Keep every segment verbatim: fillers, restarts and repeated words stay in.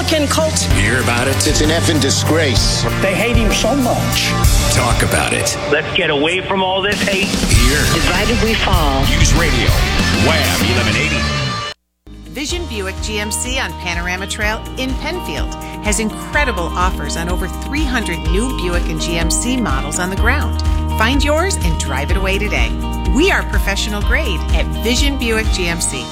American cult. Hear about it? It's an effing disgrace. They hate him so much. Talk about it. Let's get away from all this hate. Here. Divided we fall. News Radio. Wham eleven eighty. Vision Buick G M C on Panorama Trail in Penfield has incredible offers on over three hundred new Buick and G M C models on the ground. Find yours and drive it away today. We are professional grade at Vision Buick G M C.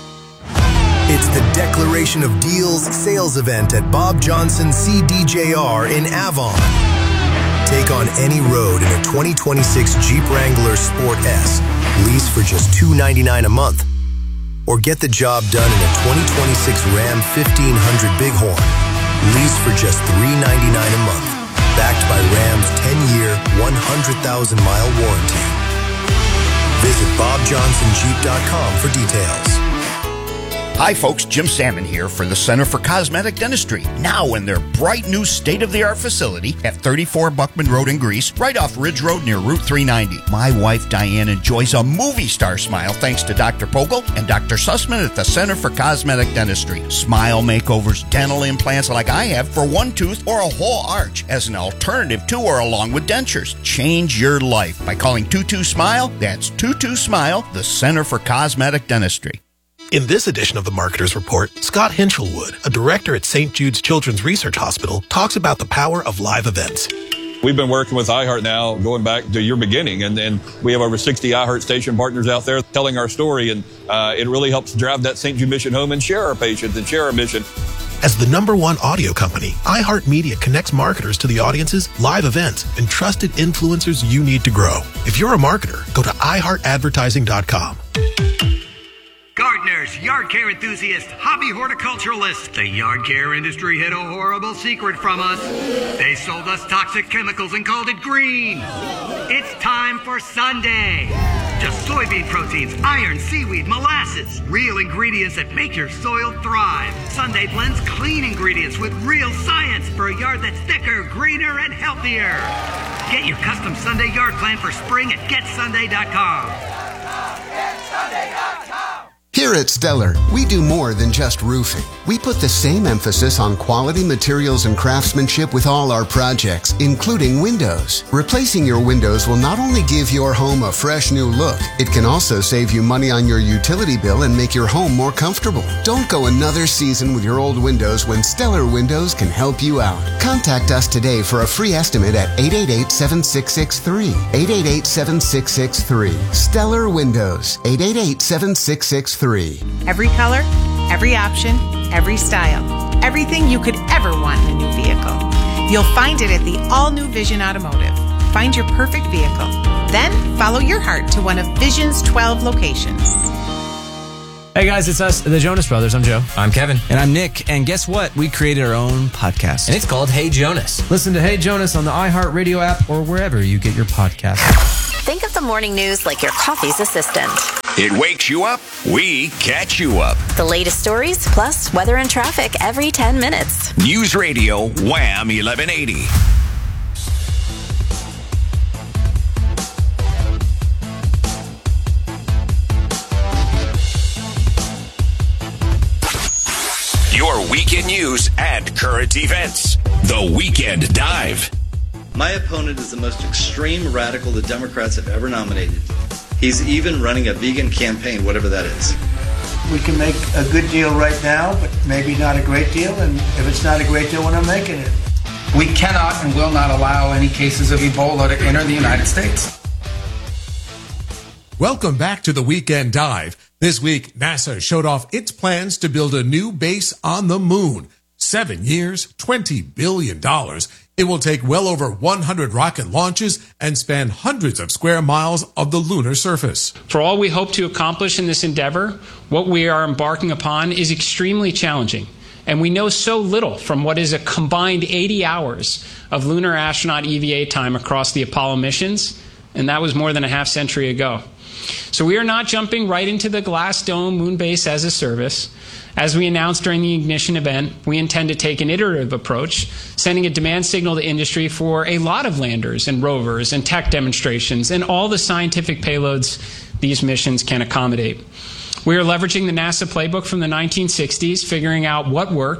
It's the Declaration of Deals sales event at Bob Johnson C D J R in Avon. Take on any road in a twenty twenty-six Jeep Wrangler Sport S, lease for just two hundred ninety-nine dollars a month. Or get the job done in a twenty twenty-six Ram fifteen hundred Bighorn, lease for just three hundred ninety-nine dollars a month. Backed by Ram's ten-year, one hundred thousand mile warranty. Visit bob johnson jeep dot com for details. Hi folks, Jim Salmon here for the Center for Cosmetic Dentistry. Now in their bright new state-of-the-art facility at thirty-four Buckman Road in Greece, right off Ridge Road near Route three ninety. My wife Diane enjoys a movie star smile thanks to Doctor Pogel and Doctor Sussman at the Center for Cosmetic Dentistry. Smile makeovers, dental implants like I have for one tooth or a whole arch as an alternative to or along with dentures. Change your life by calling two two SMILE. That's two two SMILE, the Center for Cosmetic Dentistry. In this edition of the Marketer's Report, Scott Hinchelwood, a director at Saint Jude's Children's Research Hospital, talks about the power of live events. We've been working with iHeart now going back to your beginning, and, and we have over sixty iHeart station partners out there telling our story, and uh, it really helps drive that Saint Jude mission home and share our patients and share our mission. As the number one audio company, iHeartMedia connects marketers to the audiences, live events, and trusted influencers you need to grow. If you're a marketer, go to i heart advertising dot com. Gardeners, yard care enthusiasts, hobby horticulturalists. The yard care industry hid a horrible secret from us. They sold us toxic chemicals and called it green. It's time for Sunday. Just soybean proteins, iron, seaweed, molasses. Real ingredients that make your soil thrive. Sunday blends clean ingredients with real science for a yard that's thicker, greener, and healthier. Get your custom Sunday yard plan for spring at get sunday dot com. get sunday dot com. Here at Stellar, we do more than just roofing. We put the same emphasis on quality materials and craftsmanship with all our projects, including windows. Replacing your windows will not only give your home a fresh new look, it can also save you money on your utility bill and make your home more comfortable. Don't go another season with your old windows when Stellar Windows can help you out. Contact us today for a free estimate at eight eight eight, seven six six three. eight eight eight, seven six six three. Stellar Windows. eight eight eight, seven six six three. Every color, every option, every style. Everything you could ever want in a new vehicle. You'll find it at the all-new Vision Automotive. Find your perfect vehicle. Then follow your heart to one of Vision's twelve locations. Hey guys, it's us, the Jonas Brothers. I'm Joe. I'm Kevin. And I'm Nick. And guess what? We created our own podcast. And it's called Hey Jonas. Listen to Hey Jonas on the iHeartRadio app or wherever you get your podcasts. Think of the morning news like your coffee's assistant. It wakes you up. We catch you up. The latest stories, plus weather and traffic every ten minutes. News Radio Wham eleven eighty. Your weekend news and current events. The Weekend Dive. My opponent is the most extreme radical the Democrats have ever nominated. He's even running a vegan campaign, whatever that is. We can make a good deal right now, but maybe not a great deal, and if it's not a great deal, we're not making it. We cannot and will not allow any cases of Ebola to enter the United States. Welcome back to the Weekend Dive. This week, NASA showed off its plans to build a new base on the moon. Seven years, twenty billion dollars. It will take well over one hundred rocket launches and span hundreds of square miles of the lunar surface. For all we hope to accomplish in this endeavor, what we are embarking upon is extremely challenging. And we know so little from what is a combined eighty hours of lunar astronaut E V A time across the Apollo missions, and that was more than a half century ago. So we are not jumping right into the glass dome moon base as a service. As we announced during the ignition event, we intend to take an iterative approach, sending a demand signal to industry for a lot of landers and rovers and tech demonstrations and all the scientific payloads these missions can accommodate. We are leveraging the NASA playbook from the nineteen sixties, figuring out what works,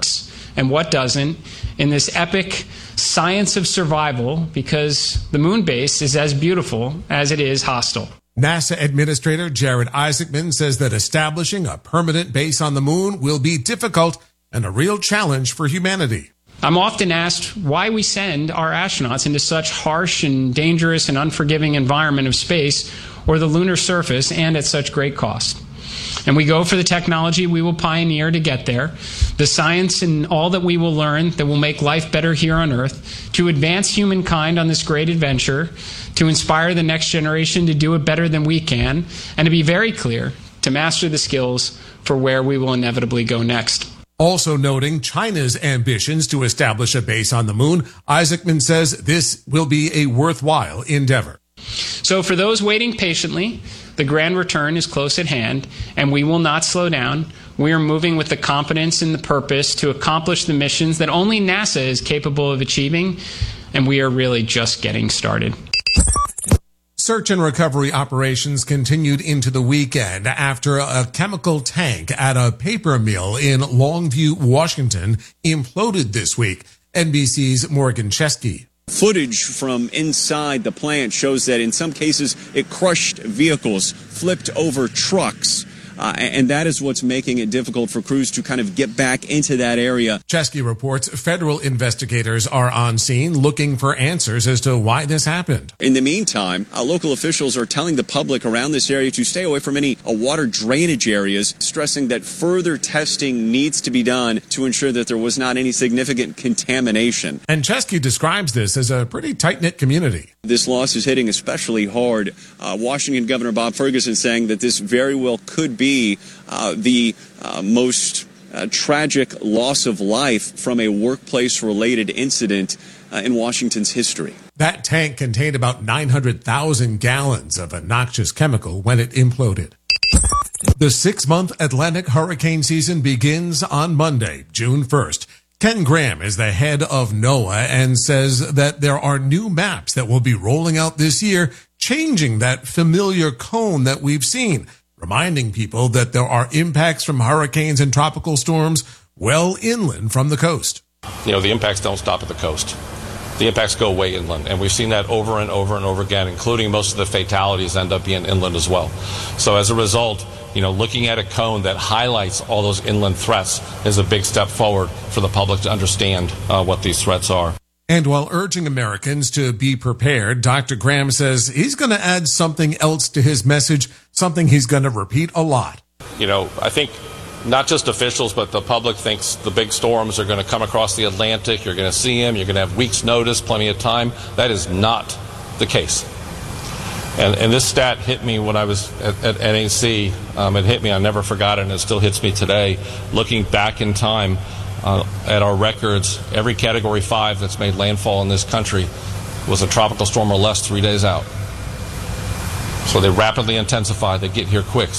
and what doesn't in this epic science of survival, because the moon base is as beautiful as it is hostile. NASA Administrator Jared Isaacman says that establishing a permanent base on the moon will be difficult and a real challenge for humanity. I'm often asked why we send our astronauts into such harsh and dangerous and unforgiving environment of space or the lunar surface, and at such great cost. And we go for the technology we will pioneer to get there, the science and all that we will learn that will make life better here on Earth, to advance humankind on this great adventure, to inspire the next generation to do it better than we can, and to be very clear, to master the skills for where we will inevitably go next. Also noting China's ambitions to establish a base on the moon, Isaacman says this will be a worthwhile endeavor. So for those waiting patiently, the grand return is close at hand, and we will not slow down. We are moving with the competence and the purpose to accomplish the missions that only NASA is capable of achieving, and we are really just getting started. Search and recovery operations continued into the weekend after a chemical tank at a paper mill in Longview, Washington, imploded this week. N B C's Morgan Chesky. Footage from inside the plant shows that in some cases it crushed vehicles, flipped over trucks. Uh, and that is what's making it difficult for crews to kind of get back into that area. Chesky reports federal investigators are on scene looking for answers as to why this happened. In the meantime, uh, local officials are telling the public around this area to stay away from any uh, water drainage areas, stressing that further testing needs to be done to ensure that there was not any significant contamination. And Chesky describes this as a pretty tight-knit community. This loss is hitting especially hard. Uh, Washington Governor Bob Ferguson saying that this very well could be Uh, the uh, most uh, tragic loss of life from a workplace-related incident uh, in Washington's history. That tank contained about nine hundred thousand gallons of a noxious chemical when it imploded. The six-month Atlantic hurricane season begins on Monday, June first. Ken Graham is the head of NOAA and says that there are new maps that will be rolling out this year, changing that familiar cone that we've seen, reminding people that there are impacts from hurricanes and tropical storms well inland from the coast. You know, the impacts don't stop at the coast. The impacts go way inland, and we've seen that over and over and over again, including most of the fatalities end up being inland as well. So as a result, you know, looking at a cone that highlights all those inland threats is a big step forward for the public to understand uh, what these threats are. And while urging Americans to be prepared, Doctor Graham says he's going to add something else to his message, something he's going to repeat a lot. You know, I think not just officials, but the public thinks the big storms are going to come across the Atlantic. You're going to see them. You're going to have weeks' notice, plenty of time. That is not the case. And, and this stat hit me when I was at, at N A C. Um, it hit me. I never forgot it, and it still hits me today. Looking back in time, Uh, at our records, every Category five that's made landfall in this country was a tropical storm or less three days out. So they rapidly intensify, they get here quick.